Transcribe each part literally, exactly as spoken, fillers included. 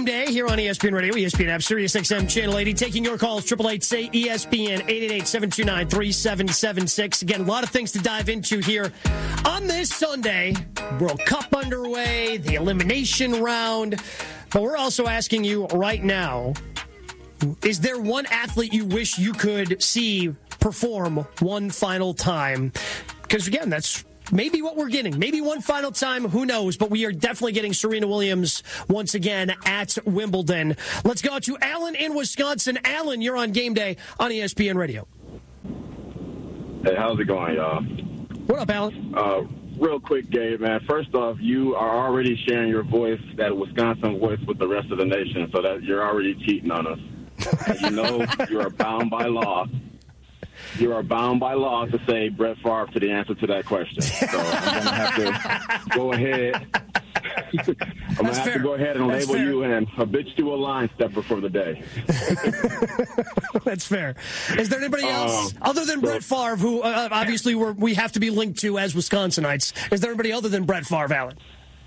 Day here on E S P N Radio, E S P N app, Sirius X M Channel eighty. Taking your calls, triple eight say E S P N, eight eight eight, seven two nine, three seven seven six. Again, a lot of things to dive into here on this Sunday. World Cup underway, the elimination round. But we're also asking you right now, is there one athlete you wish you could see perform one final time? Because, again, that's maybe what we're getting. Maybe one final time, who knows? But we are definitely getting Serena Williams once again at Wimbledon. Let's go to Alan in Wisconsin. Alan, you're on Game Day on E S P N Radio. Hey, how's it going, y'all? What up, Alan? Uh, real quick, Gabe, man. First off, you are already sharing your voice, that Wisconsin voice, with the rest of the nation, so that you're already cheating on us. And you know you are bound by law. You are bound by law to say Brett Favre to the answer to that question. So I'm going to have to go ahead. I'm going to have fair. to go ahead and That's label fair. you an habitual line stepper for the day. That's fair. Is there anybody else um, other than so, Brett Favre, who uh, obviously we're, we have to be linked to as Wisconsinites? Is there anybody other than Brett Favre, Alan?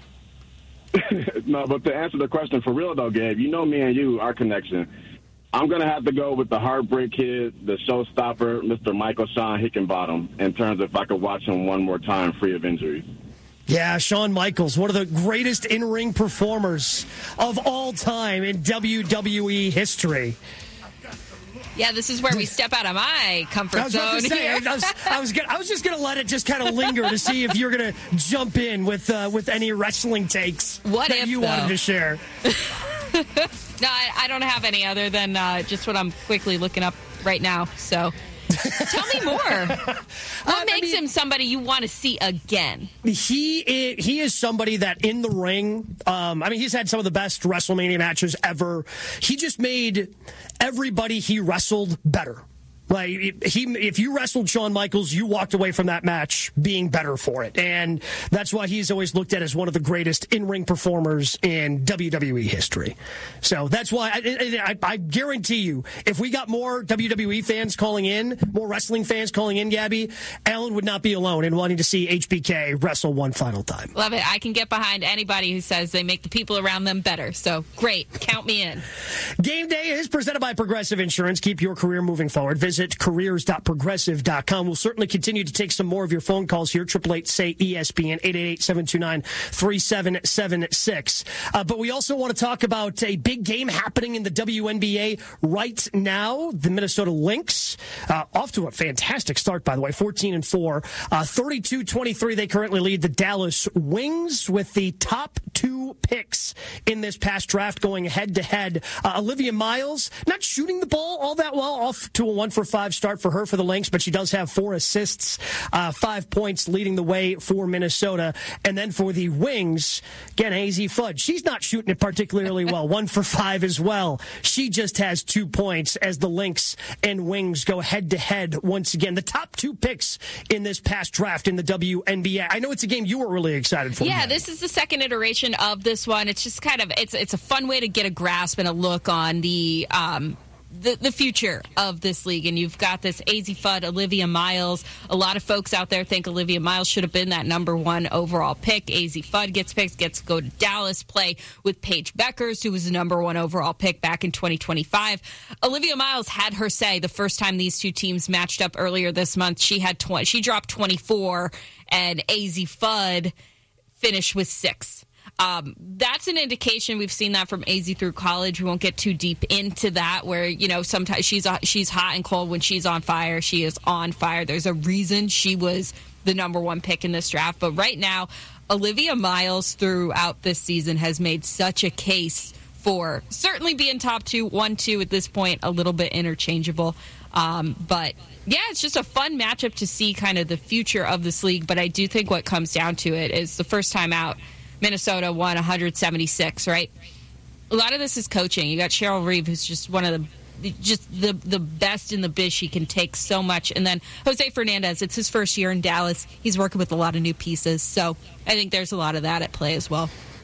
No, but to answer the question for real, though, Gabe, you know me and you, our connection. I'm going to have to go with the heartbreak kid, the showstopper, Mister Michael Sean Hickenbottom, in terms of if I could watch him one more time free of injuries. Yeah, Shawn Michaels, one of the greatest in-ring performers of all time in W W E history. Yeah, this is where we step out of my comfort I was zone. To say, here. I was, I was, gonna, I was just going to let it just kind of linger to see if you're going to jump in with uh, with any wrestling takes what that if, you though? wanted to share. No, I, I don't have any other than uh, just what I'm quickly looking up right now. So tell me more. What uh, makes I mean, him somebody you want to see again? He is, he is somebody that in the ring, um, I mean, he's had some of the best WrestleMania matches ever. He just made everybody he wrestled better. Like, he, if you wrestled Shawn Michaels, you walked away from that match being better for it. And that's why he's always looked at as one of the greatest in-ring performers in W W E history. So that's why I, I, I guarantee you, if we got more W W E fans calling in, more wrestling fans calling in, Gabby, Alan would not be alone in wanting to see H B K wrestle one final time. Love it. I can get behind anybody who says they make the people around them better. So great. Count me in. Game Day is presented by Progressive Insurance. Keep your career moving forward. Visit careers dot progressive dot com. We'll certainly continue to take some more of your phone calls here. Triple eight say E S P N, eight eight eight, seven two nine, three seven seven six. Uh, but we also want to talk about a big game happening in the W N B A right now. The Minnesota Lynx, uh, off to a fantastic start, by the way, fourteen and four. Uh, thirty-two twenty-three, they currently lead the Dallas Wings with the top two picks in this past draft going head-to-head. Uh, Olivia Miles, not shooting the ball all that well, off to a one for five start for her for the Lynx, but she does have four assists, uh, five points leading the way for Minnesota. And then for the Wings, again, Hazy Fudge. She's not shooting it particularly well, one for five as well. She just has two points as the Lynx and Wings go head-to-head once again. The top two picks in this past draft in the W N B A. I know it's a game you were really excited for. Yeah, man. This is the second iteration of this one. It's just kind of, it's it's a fun way to get a grasp and a look on the um, The, the future of this league. And you've got this A Z Fudd, Olivia Miles. A lot of folks out there think Olivia Miles should have been that number one overall pick. A Z Fudd gets picked, gets to go to Dallas, play with Paige Beckers, who was the number one overall pick back in twenty twenty-five. Olivia Miles had her say the first time these two teams matched up earlier this month. She had twenty, she dropped twenty-four, and A Z Fudd finished with six. Um, that's an indication. We've seen that from A Z through college. We won't get too deep into that, where, you know, sometimes she's uh, she's hot and cold. When she's on fire, she is on fire. There's a reason she was the number one pick in this draft. But right now, Olivia Miles throughout this season has made such a case for certainly being top two, one, two at this point, a little bit interchangeable. Um, but yeah, it's just a fun matchup to see kind of the future of this league. But I do think what comes down to it is the first time out, Minnesota won one seventy-six, right? A lot of this is coaching. You got Cheryl Reeve, who's just one of the just the the best in the biz. She can take so much. And then Jose Fernandez, it's his first year in Dallas. He's working with a lot of new pieces. So I think there's a lot of that at play as well.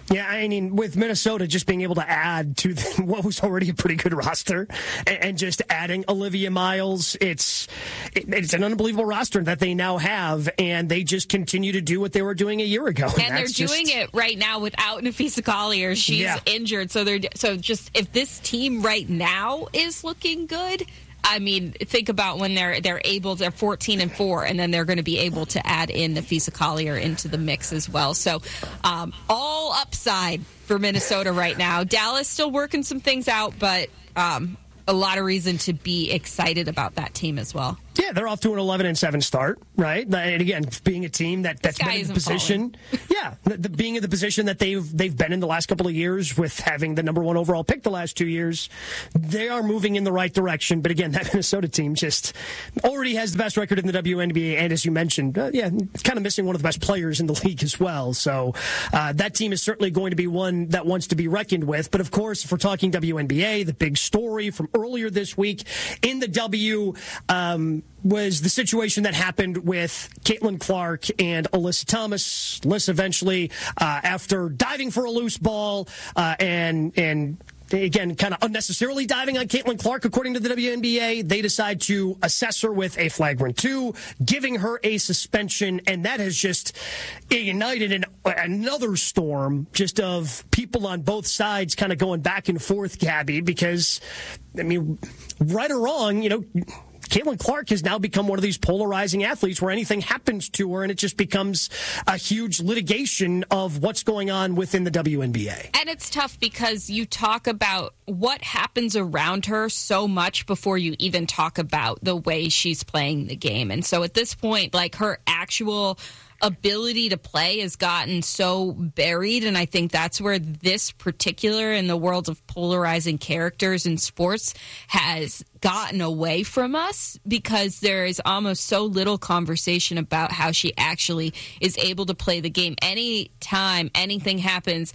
Yeah, I mean, with Minnesota just being able to add to the, what was already a pretty good roster and, and just adding Olivia Miles, it's it, it's an unbelievable roster that they now have, and they just continue to do what they were doing a year ago. And, and they're just doing it right now without Nafisa Collier. She's yeah. injured, so they're so just if this team right now is looking good, I mean, think about when they're they're able, they're fourteen and four, and then they're going to be able to add in Nafisa Collier into the mix as well. So, um, all upside for Minnesota right now. Dallas still working some things out, but um, a lot of reason to be excited about that team as well. Yeah, they're off to an eleven and seven start, right? And again, being a team that, that's been in the position, yeah, the, the, being in the position that they've they've been in the last couple of years with having the number one overall pick the last two years, they are moving in the right direction. But again, that Minnesota team just already has the best record in the W N B A, and as you mentioned, uh, yeah, kind of missing one of the best players in the league as well. So uh, that team is certainly going to be one that wants to be reckoned with. But of course, if we're talking W N B A, the big story from earlier this week in the W. Um, was the situation that happened with Caitlin Clark and Alyssa Thomas. Alyssa eventually, uh, after diving for a loose ball uh, and and again, kind of unnecessarily diving on Caitlin Clark, according to the W N B A, they decide to assess her with a flagrant two, giving her a suspension, and that has just ignited an, another storm just of people on both sides kind of going back and forth, Gabby, because, I mean, right or wrong, you know, Caitlin Clark has now become one of these polarizing athletes where anything happens to her and it just becomes a huge litigation of what's going on within the W N B A. And it's tough because you talk about what happens around her so much before you even talk about the way she's playing the game. And so at this point, like, her actual ability to play has gotten so buried, and I think that's where this particular, in the world of polarizing characters in sports, has gotten away from us, because there is almost so little conversation about how she actually is able to play the game. Anytime anything happens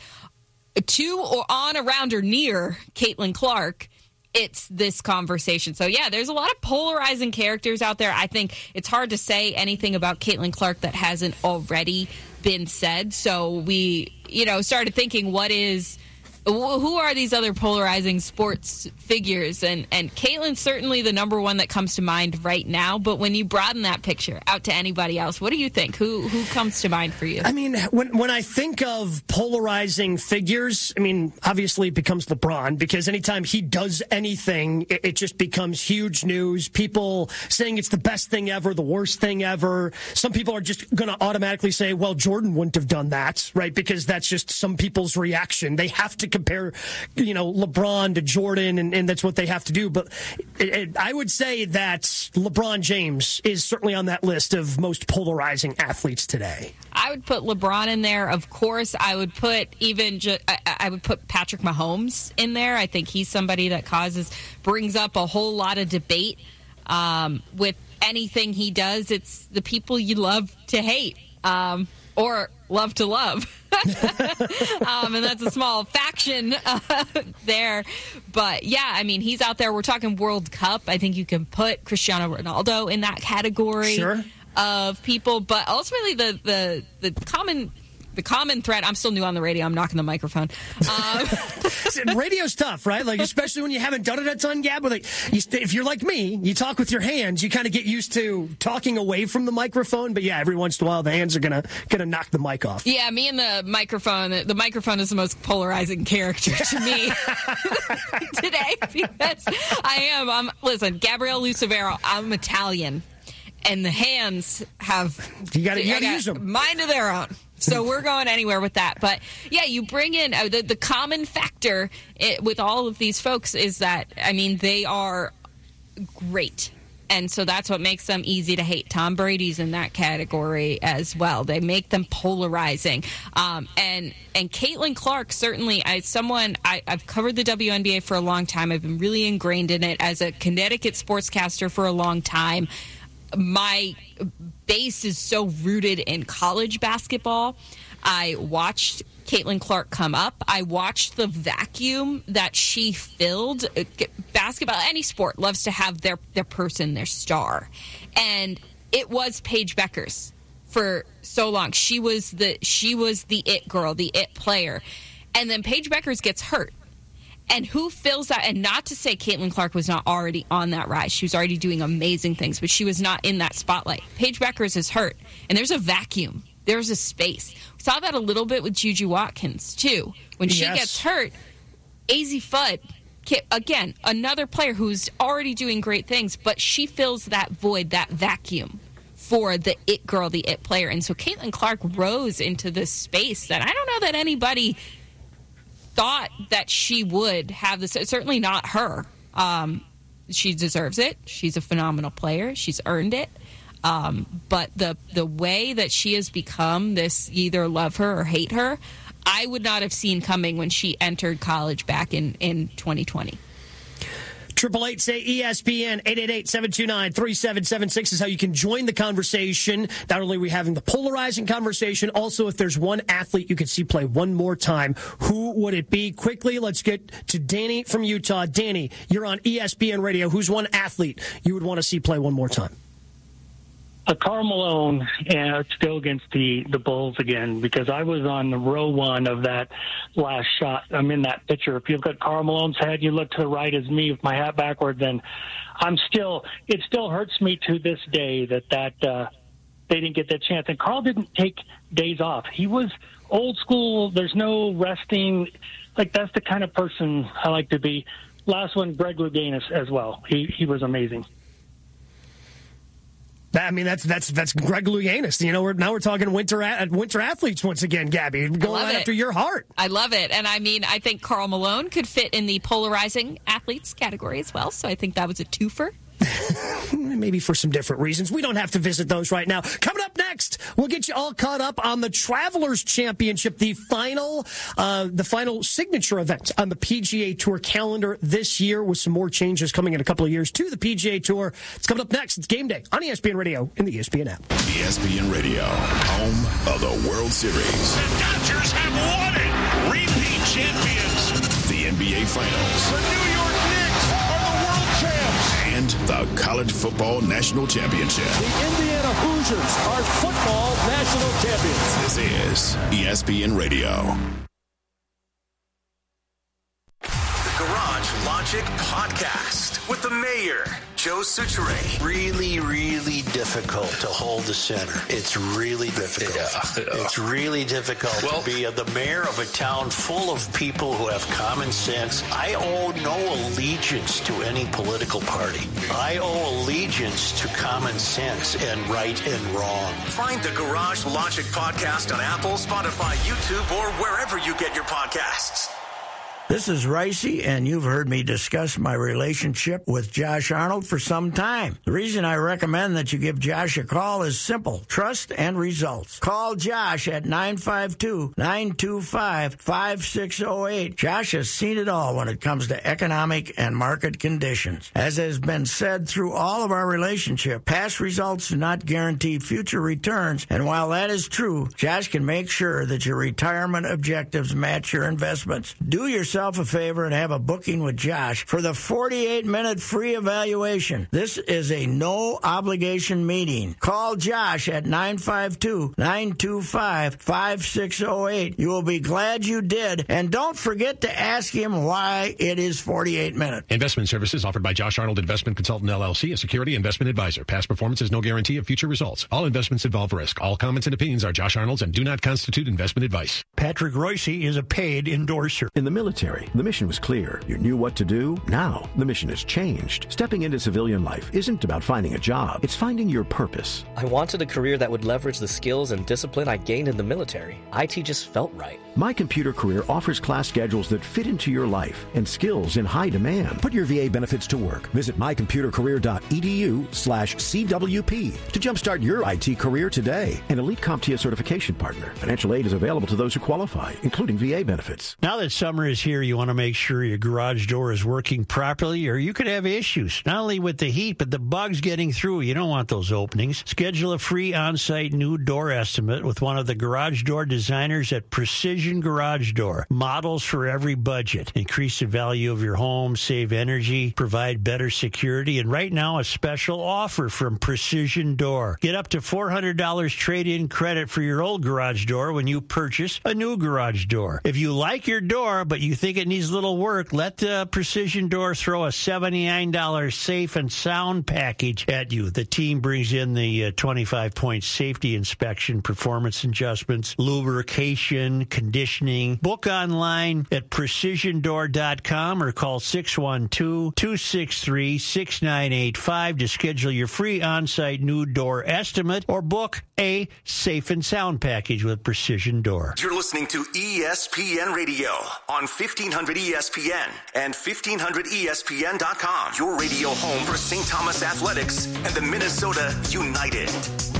to or on, around, or near Caitlin Clark, it's this conversation. So, yeah, there's a lot of polarizing characters out there. I think it's hard to say anything about Caitlin Clark that hasn't already been said. So we, you know, started thinking, what is, who are these other polarizing sports figures? And, and Caitlin's certainly the number one that comes to mind right now. But when you broaden that picture out to anybody else, what do you think? Who who comes to mind for you? I mean, when when I think of polarizing figures, I mean, obviously it becomes LeBron, because anytime he does anything, it, it just becomes huge news. People saying it's the best thing ever, the worst thing ever. Some people are just going to automatically say, well, Jordan wouldn't have done that, right? Because that's just some people's reaction. They have to compare, you know, LeBron to Jordan, and, and that's what they have to do. But it, it, I would say that LeBron James is certainly on that list of most polarizing athletes today. I would put LeBron in there, of course. I would put even ju- I, I would put Patrick Mahomes in there. I think he's somebody that causes brings up a whole lot of debate um, with anything he does. It's the people you love to hate. Um, or love to love. um, and that's a small faction uh, there. But, yeah, I mean, he's out there. We're talking World Cup. I think you can put Cristiano Ronaldo in that category sure. of people. But ultimately, the, the, the common... The common thread, I'm still new on the radio. I'm knocking the microphone. Um, Radio's tough, right? Like, especially when you haven't done it a ton, Gab. Like, you, if you're like me, you talk with your hands. You kind of get used to talking away from the microphone. But yeah, every once in a while, the hands are gonna gonna knock the mic off. Yeah, me and the microphone. The microphone is the most polarizing character to me today, because I am. I'm listen, Gabrielle Lucevero. I'm Italian, and the hands have you got to use them. Mind of their own. So we're going anywhere with that. But, yeah, you bring in uh, the, the common factor it, with all of these folks is that, I mean, they are great. And so that's what makes them easy to hate. Tom Brady's in that category as well. They make them polarizing. Um, and and Caitlin Clark, certainly, as someone, I, I've covered the W N B A for a long time. I've been really ingrained in it as a Connecticut sportscaster for a long time. My base is so rooted in college basketball. I watched Caitlin Clark come up. I watched the vacuum that she filled. Basketball, any sport, loves to have their, their person, their star. And it was Paige Beckers for so long. She was the she was the it girl, the it player. And then Paige Bueckers gets hurt. And who fills that? And not to say Caitlin Clark was not already on that rise. She was already doing amazing things, but she was not in that spotlight. Paige Bueckers is hurt, and there's a vacuum. There's a space. We saw that a little bit with Juju Watkins, too. When she yes. gets hurt, Azzi Fudd, again, another player who's already doing great things, but she fills that void, that vacuum for the it girl, the it player. And so Caitlin Clark rose into this space that I don't know that anybody thought that she would have this. Certainly not her. Um, she deserves it. She's a phenomenal player. She's earned it. Um, but the the way that she has become this, either love her or hate her, I would not have seen coming when she entered college back in, in twenty twenty. Triple eight say E S P N, eight eight eight, seven two nine, three seven seven six is how you can join the conversation. Not only are we having the polarizing conversation, also if there's one athlete you could see play one more time, who would it be? Quickly, let's get to Danny from Utah. Danny, you're on E S P N Radio. Who's one athlete you would want to see play one more time? A Karl Malone, and to go against the, the Bulls again, because I was on the row one of that last shot. I'm in that picture. If you look at Karl Malone's head, you look to the right as me with my hat backwards, and I'm still, it still hurts me to this day that, that uh, they didn't get that chance. And Karl didn't take days off. He was old school. There's no resting. Like, that's the kind of person I like to be. Last one, Greg Louganis as well. He he was amazing. I mean, that's that's that's Greg Louganis. You know, we're, now we're talking winter winter athletes once again, Gabby. Going right after your heart. I love it. And I mean, I think Karl Malone could fit in the polarizing athletes category as well. So I think that was a twofer. Maybe for some different reasons. We don't have to visit those right now. Coming up next, we'll get you all caught up on the Travelers Championship, the final uh, the final signature event on the P G A Tour calendar this year, with some more changes coming in a couple of years to the P G A Tour. It's coming up next. It's Game Day on E S P N Radio and the E S P N app. E S P N Radio, home of the World Series. The Dodgers have won it. Repeat champions. The N B A Finals. The New York Knicks are the world champs. And the College Football National Championship. The Indiana Hoosiers are football national champions. This is E S P N Radio. The Garage Logic Podcast with the mayor, Joe Soucheray. Really, really difficult to hold the center. It's really difficult. Yeah, yeah. It's really difficult well, to be the mayor of a town full of people who have common sense. I owe no allegiance to any political party. I owe allegiance to common sense and right and wrong. Find the Garage Logic Podcast on Apple, Spotify, YouTube, or wherever you get your podcasts. This is Ricey, and you've heard me discuss my relationship with Josh Arnold for some time. The reason I recommend that you give Josh a call is simple: trust and results. Call Josh at nine five two, nine two five, five six zero eight. Josh has seen it all when it comes to economic and market conditions. As has been said through all of our relationship, past results do not guarantee future returns, and while that is true, Josh can make sure that your retirement objectives match your investments. Do yourself a favor and have a booking with Josh for the forty-eight minute free evaluation. This is a no-obligation meeting. Call Josh at nine five two, nine two five, five six zero eight. You will be glad you did, and don't forget to ask him why it is forty-eight minutes. Investment services offered by Josh Arnold Investment Consultant, L L C, a security investment advisor. Past performance is no guarantee of future results. All investments involve risk. All comments and opinions are Josh Arnold's and do not constitute investment advice. Patrick Royce is a paid endorser. In the military, the mission was clear. You knew what to do. Now, the mission has changed. Stepping into civilian life isn't about finding a job. It's finding your purpose. I wanted a career that would leverage the skills and discipline I gained in the military. I T just felt right. My Computer Career offers class schedules that fit into your life and skills in high demand. Put your V A benefits to work. Visit mycomputercareer.edu slash CWP to jumpstart your I T career today. An Elite CompTIA certification partner. Financial aid is available to those who qualify, including V A benefits. Now that summer is here, here, you want to make sure your garage door is working properly, or you could have issues, not only with the heat, but the bugs getting through. You don't want those openings. Schedule a free on-site new door estimate with one of the garage door designers at Precision Garage Door. Models for every budget. Increase the value of your home, save energy, provide better security, and right now a special offer from Precision Door. Get up to four hundred dollars trade-in credit for your old garage door when you purchase a new garage door. If you like your door, but you think it needs a little work, let uh, Precision Door throw a seventy-nine dollars safe and sound package at you. The team brings in the uh, twenty-five point safety inspection, performance adjustments, lubrication, conditioning. Book online at precision door dot com or call six one two, two six three, six nine eight five to schedule your free on-site new door estimate or book a safe and sound package with Precision Door. You're listening to E S P N Radio on fifteen hundred E S P N and fifteen hundred E S P N dot com. Your radio home for Saint Thomas Athletics and the Minnesota United.